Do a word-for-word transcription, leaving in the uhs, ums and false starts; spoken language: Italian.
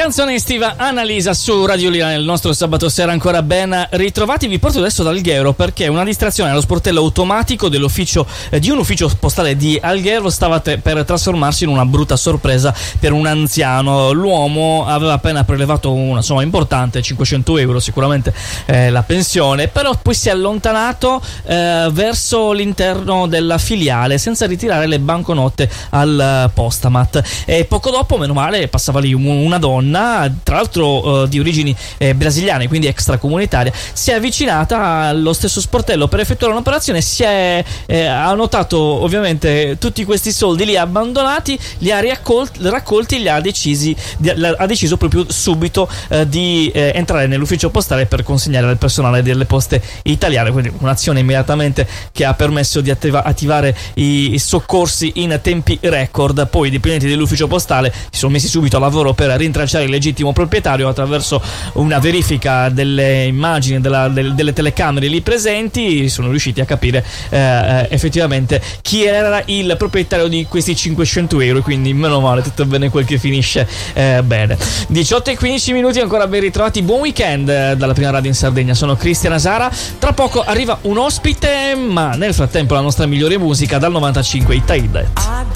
Canzone estiva Annalisa su Radio Lira nel nostro sabato sera, ancora ben ritrovati. Vi porto adesso ad Alghero perché una distrazione allo sportello automatico dell'ufficio eh, di un ufficio postale di Alghero stava te- per trasformarsi in una brutta sorpresa per un anziano. L'uomo aveva appena prelevato una somma importante, cinquecento euro sicuramente eh, la pensione, però poi si è allontanato eh, verso l'interno della filiale senza ritirare le banconote al postamat, e poco dopo, meno male, passava lì una donna, tra l'altro eh, di origini eh, brasiliane, quindi extracomunitaria, si è avvicinata allo stesso sportello per effettuare un'operazione. Si è eh, ha notato ovviamente tutti questi soldi lì abbandonati, li ha raccolti, raccolti li ha decisi di, ha deciso proprio subito eh, di eh, entrare nell'ufficio postale per consegnare al personale delle poste italiane, quindi un'azione immediatamente che ha permesso di attiva, attivare i, i soccorsi in tempi record. Poi i dipendenti dell'ufficio postale si sono messi subito a lavoro per rintracciare il legittimo proprietario attraverso una verifica delle immagini della, del, delle telecamere lì presenti. Sono riusciti a capire eh, effettivamente chi era il proprietario di questi cinquecento euro, quindi meno male, tutto bene quel che finisce eh, bene. diciotto e quindici minuti, ancora ben ritrovati, buon weekend eh, dalla prima radio in Sardegna. Sono Cristian Asara, tra poco arriva un ospite, ma nel frattempo la nostra migliore musica dal novantacinque, i Taid.